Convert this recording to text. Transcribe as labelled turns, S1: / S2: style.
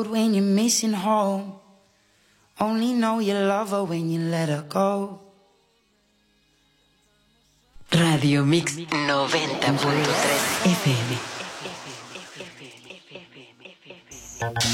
S1: When you're missing home, only know you love her when you let her go.
S2: Radio Mix 90.3 FM.